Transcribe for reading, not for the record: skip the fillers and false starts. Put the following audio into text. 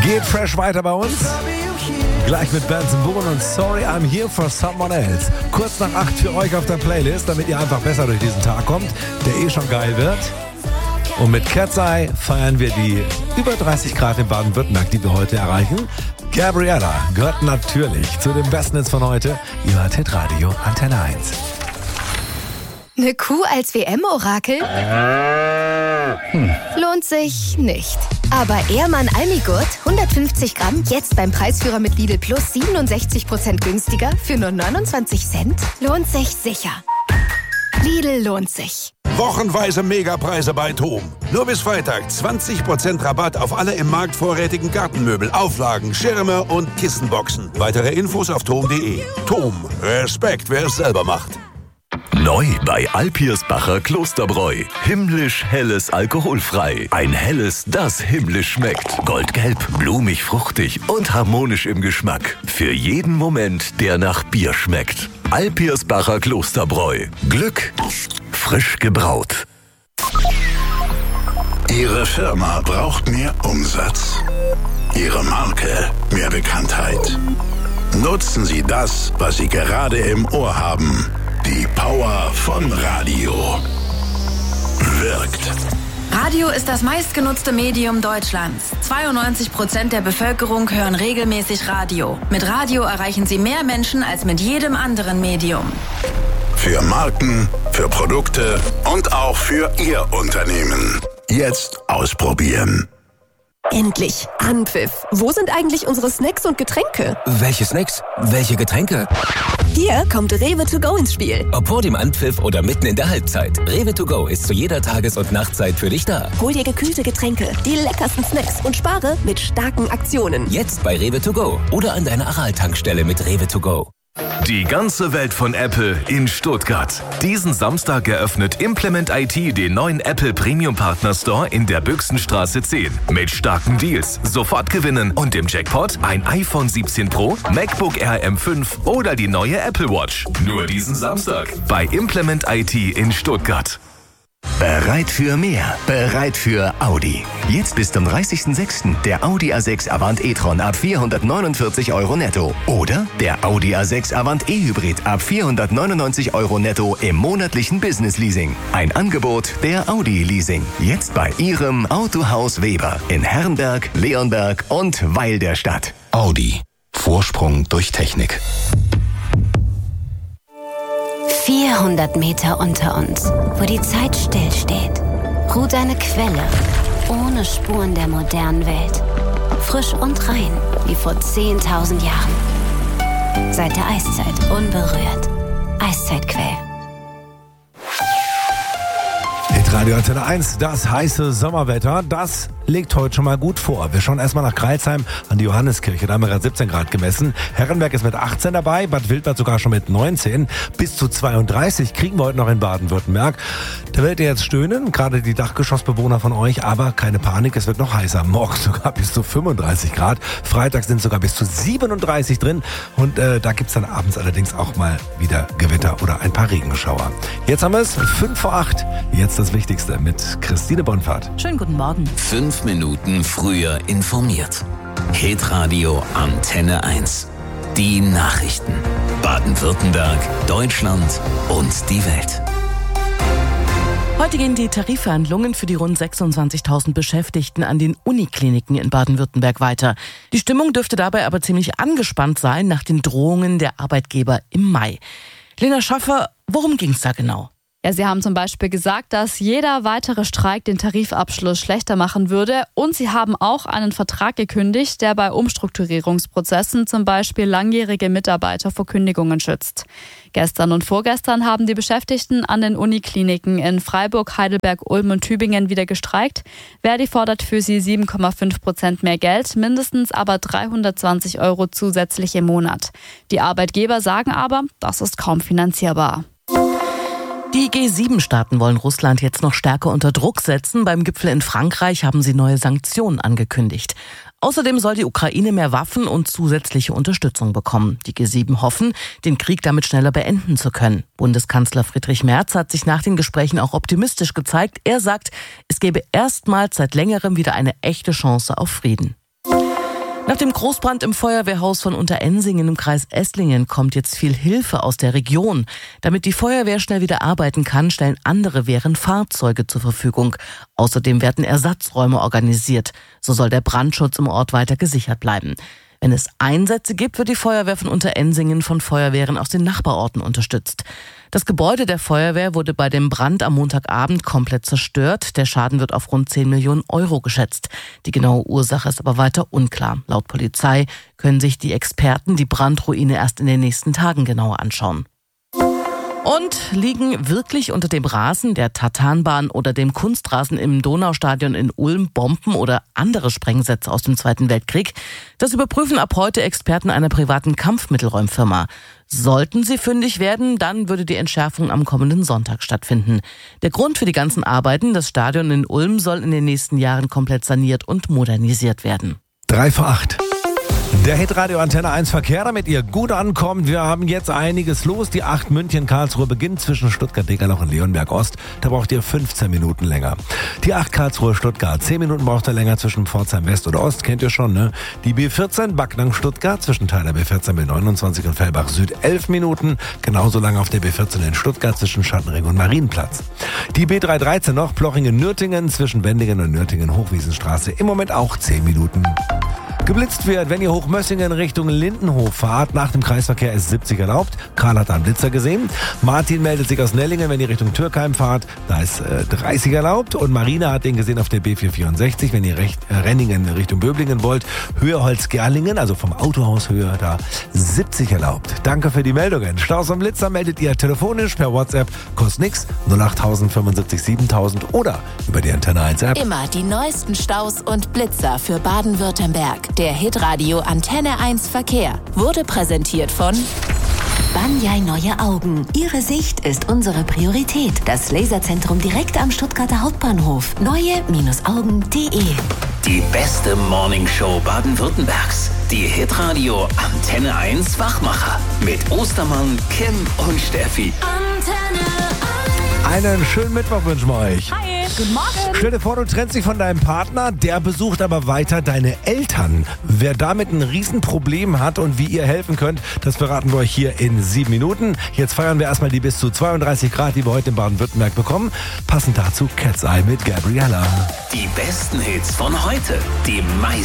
Geht fresh weiter bei uns. Gleich mit Benson Boone und Sorry I'm Here for Someone Else. Kurz nach 8 für euch auf der Playlist, damit ihr einfach besser durch diesen Tag kommt, der schon geil wird. Und mit Cat's Eye feiern wir die über 30 Grad in Baden-Württemberg, die wir heute erreichen. Gabriella gehört natürlich zu den Besten Hits von heute. Ihr hört Hitradio Antenne 1. Eine Kuh als WM-Orakel? Lohnt sich nicht. Aber Ehrmann Almigurt, 150 Gramm, jetzt beim Preisführer mit Lidl Plus 67% günstiger für nur 29 Cent? Lohnt sich sicher. Lidl lohnt sich. Wochenweise Megapreise bei TOM. Nur bis Freitag 20% Rabatt auf alle im Markt vorrätigen Gartenmöbel, Auflagen, Schirme und Kissenboxen. Weitere Infos auf tom.de. TOM. Respekt, wer es selber macht. Neu bei Alpirsbacher Klosterbräu. Himmlisch helles alkoholfrei. Ein helles, das himmlisch schmeckt. Goldgelb, blumig, fruchtig und harmonisch im Geschmack. Für jeden Moment, der nach Bier schmeckt. Alpirsbacher Klosterbräu. Glück frisch gebraut. Ihre Firma braucht mehr Umsatz. Ihre Marke mehr Bekanntheit. Nutzen Sie das, was Sie gerade im Ohr haben. Die Power von Radio. Wirkt. Radio ist das meistgenutzte Medium Deutschlands. 92% der Bevölkerung hören regelmäßig Radio. Mit Radio erreichen Sie mehr Menschen als mit jedem anderen Medium. Für Marken, für Produkte und auch für Ihr Unternehmen. Jetzt ausprobieren. Endlich Anpfiff. Wo sind eigentlich unsere Snacks und Getränke? Welche Snacks? Welche Getränke? Hier kommt Rewe to go ins Spiel. Ob vor dem Anpfiff oder mitten in der Halbzeit. Rewe to go ist zu jeder Tages- und Nachtzeit für dich da. Hol dir gekühlte Getränke, die leckersten Snacks und spare mit starken Aktionen. Jetzt bei Rewe to go oder an deiner Aral-Tankstelle mit Rewe to go. Die ganze Welt von Apple in Stuttgart. Diesen Samstag eröffnet Implement IT den neuen Apple Premium Partner Store in der Büchsenstraße 10. Mit starken Deals, sofort gewinnen und im Jackpot ein iPhone 17 Pro, MacBook Air M5 oder die neue Apple Watch. Nur diesen Samstag bei Implement IT in Stuttgart. Bereit für mehr, bereit für Audi. Jetzt bis zum 30.06. der Audi A6 Avant e-tron ab 449 € netto. Oder der Audi A6 Avant e-Hybrid ab 499 € netto im monatlichen Business-Leasing. Ein Angebot der Audi Leasing. Jetzt bei Ihrem Autohaus Weber in Herrenberg, Leonberg und Weil der Stadt. Audi. Vorsprung durch Technik. 400 Meter unter uns, wo die Zeit stillsteht, ruht eine Quelle, ohne Spuren der modernen Welt. Frisch und rein, wie vor 10.000 Jahren. Seit der Eiszeit unberührt. Eiszeitquell. Radio Antenne 1, das heiße Sommerwetter, das legt heute schon mal gut vor. Wir schauen erstmal nach Crailsheim an die Johanneskirche, da haben wir gerade 17 Grad gemessen. Herrenberg ist mit 18 dabei, Bad Wildbad sogar schon mit 19. Bis zu 32 kriegen wir heute noch in Baden-Württemberg. Da werdet ihr jetzt stöhnen, gerade die Dachgeschossbewohner von euch, aber keine Panik, es wird noch heißer. Morgen sogar bis zu 35 Grad, Freitag sind sogar bis zu 37 drin und da gibt's dann abends allerdings auch mal wieder Gewitter oder ein paar Regenschauer. Jetzt haben wir es 5 vor 8, jetzt das Wichtigste mit Christine Bonfahrt. Schönen guten Morgen. 5 Minuten früher informiert. Hitradio Antenne 1. Die Nachrichten. Baden-Württemberg, Deutschland und die Welt. Heute gehen die Tarifverhandlungen für die rund 26.000 Beschäftigten an den Unikliniken in Baden-Württemberg weiter. Die Stimmung dürfte dabei aber ziemlich angespannt sein nach den Drohungen der Arbeitgeber im Mai. Lena Schaffer, worum ging's da genau? Ja, sie haben zum Beispiel gesagt, dass jeder weitere Streik den Tarifabschluss schlechter machen würde. Und sie haben auch einen Vertrag gekündigt, der bei Umstrukturierungsprozessen zum Beispiel langjährige Mitarbeiter vor Kündigungen schützt. Gestern und vorgestern haben die Beschäftigten an den Unikliniken in Freiburg, Heidelberg, Ulm und Tübingen wieder gestreikt. Verdi fordert für sie 7,5% mehr Geld, mindestens aber 320 € zusätzlich im Monat. Die Arbeitgeber sagen aber, das ist kaum finanzierbar. Die G7-Staaten wollen Russland jetzt noch stärker unter Druck setzen. Beim Gipfel in Frankreich haben sie neue Sanktionen angekündigt. Außerdem soll die Ukraine mehr Waffen und zusätzliche Unterstützung bekommen. Die G7 hoffen, den Krieg damit schneller beenden zu können. Bundeskanzler Friedrich Merz hat sich nach den Gesprächen auch optimistisch gezeigt. Er sagt, es gebe erstmals seit längerem wieder eine echte Chance auf Frieden. Nach dem Großbrand im Feuerwehrhaus von Unterensingen im Kreis Esslingen kommt jetzt viel Hilfe aus der Region. Damit die Feuerwehr schnell wieder arbeiten kann, stellen andere Wehren Fahrzeuge zur Verfügung. Außerdem werden Ersatzräume organisiert. So soll der Brandschutz im Ort weiter gesichert bleiben. Wenn es Einsätze gibt, wird die Feuerwehr von Unterensingen von Feuerwehren aus den Nachbarorten unterstützt. Das Gebäude der Feuerwehr wurde bei dem Brand am Montagabend komplett zerstört. Der Schaden wird auf rund 10 Millionen Euro geschätzt. Die genaue Ursache ist aber weiter unklar. Laut Polizei können sich die Experten die Brandruine erst in den nächsten Tagen genauer anschauen. Und liegen wirklich unter dem Rasen der Tartanbahn oder dem Kunstrasen im Donaustadion in Ulm Bomben oder andere Sprengsätze aus dem Zweiten Weltkrieg? Das überprüfen ab heute Experten einer privaten Kampfmittelräumfirma. Sollten sie fündig werden, dann würde die Entschärfung am kommenden Sonntag stattfinden. Der Grund für die ganzen Arbeiten, das Stadion in Ulm soll in den nächsten Jahren komplett saniert und modernisiert werden. 7:55. Der Hitradio Antenne 1 Verkehr, damit ihr gut ankommt. Wir haben jetzt einiges los. Die 8 München-Karlsruhe beginnt zwischen Stuttgart-Degerloch und Leonberg-Ost. Da braucht ihr 15 Minuten länger. Die 8 Karlsruhe-Stuttgart. 10 Minuten braucht ihr länger zwischen Pforzheim-West oder Ost. Kennt ihr schon, ne? Die B14 Backnang-Stuttgart zwischen Teiler B14 B29 und Fellbach-Süd. 11 Minuten. Genauso lange auf der B14 in Stuttgart zwischen Schattenring und Marienplatz. Die B313 noch Plochingen-Nürtingen zwischen Wendingen und Nürtingen-Hochwiesenstraße. Im Moment auch 10 Minuten. Geblitzt wird, wenn ihr Hochmössingen Richtung Lindenhof fahrt. Nach dem Kreisverkehr ist 70 erlaubt. Karl hat einen Blitzer gesehen. Martin meldet sich aus Nellingen, wenn ihr Richtung Türkheim fahrt. Da ist 30 erlaubt. Und Marina hat den gesehen auf der B464, wenn ihr Renningen Richtung Böblingen wollt. Höherholz-Gerlingen, also vom Autohaus höher, da 70 erlaubt. Danke für die Meldungen. Staus und Blitzer meldet ihr telefonisch per WhatsApp. Kostet nix. 08000 75 7000 oder über die Antenne 1 App. Immer die neuesten Staus und Blitzer für Baden-Württemberg. Der Hitradio Antenne 1 Verkehr wurde präsentiert von Banyai Neue Augen. Ihre Sicht ist unsere Priorität. Das Laserzentrum direkt am Stuttgarter Hauptbahnhof. Neue-Augen.de. Die beste Morningshow Baden-Württembergs. Die Hitradio Antenne 1 Wachmacher. Mit Ostermann, Kim und Steffi. Antenne 1. Einen schönen Mittwoch wünschen wir euch. Hi, guten Morgen. Stell dir vor, du trennst dich von deinem Partner, der besucht aber weiter deine Eltern. Wer damit ein Riesenproblem hat und wie ihr helfen könnt, das verraten wir euch hier in 7 Minuten. Jetzt feiern wir erstmal die bis zu 32 Grad, die wir heute in Baden-Württemberg bekommen. Passend dazu Cat's Eye mit Gabriella. Die besten Hits von heute. Die meisten